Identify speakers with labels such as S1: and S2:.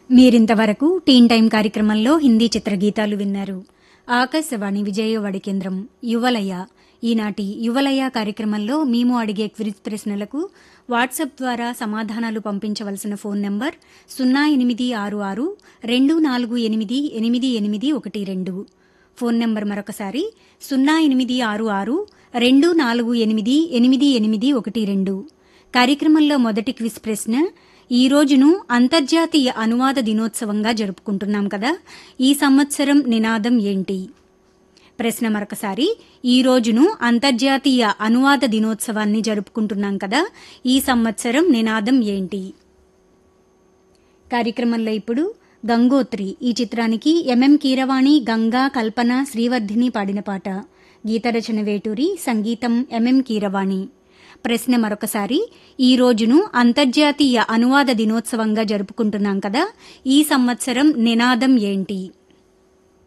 S1: మీరింతవరకు టీన్ టైం కార్యక్రమంలో హిందీ చిత్రగీతాలు విన్నారు. ఆకాశవాణి విజయవాడ కేంద్రం. యువలయ ఈనాటి యువలయ కార్యక్రమంలో మేము అడిగే క్విజ్ ప్రశ్నలకు వాట్సాప్ ద్వారా సమాధానాలు పంపించవలసిన ఫోన్ నంబర్ 086624888812. ఫోన్ నంబర్ మరొకసారి 086624888812. కార్యక్రమంలో మొదటి క్విజ్ ప్రశ్న: ఈ రోజును అంతర్జాతీయ అనువాద దినోత్సవంగా జరుపుకుంటున్నాం కదా, ఈ సంవత్సరం నినాదం ఏంటి? ప్రశ్న మరొకసారి: ఈ రోజును అంతర్జాతీయ అనువాద దినోత్సవాన్ని జరుపుకుంటున్నాం కదా, ఈ సంవత్సరం నినాదం ఏంటి? కార్యక్రమంలో ఇప్పుడు గంగోత్రి ఈ చిత్రానికి ఎంఎం కీరవాణి, గంగా, కల్పన, శ్రీవర్ధిని పాడిన పాట. గీతరచన వేటూరి, సంగీతం ఎంఎం కీరవాణి. ప్రశ్న మరొకసారి: ఈ రోజును అంతర్జాతీయ అనువాద దినోత్సవంగా జరుపుకుంటున్నాం కదా, ఈ సంవత్సరం నినాదం ఏంటి?